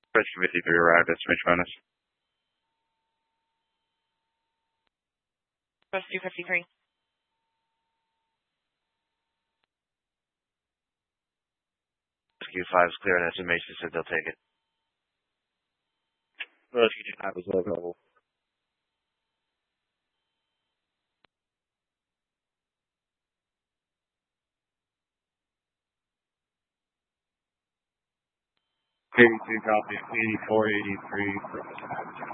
Rescue 53 arrived at Smidge bonus. Rescue 53. Rescue 5 is clear and estimation said they'll take it. Rescue 5 is low level. Copy 8483.